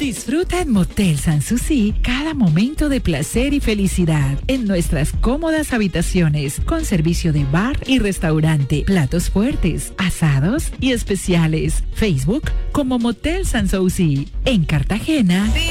Disfruta en Motel Sanssouci cada momento de placer y felicidad en nuestras cómodas habitaciones con servicio de bar y restaurante, platos fuertes, asados y especiales. Facebook como Motel Sanssouci. En Cartagena,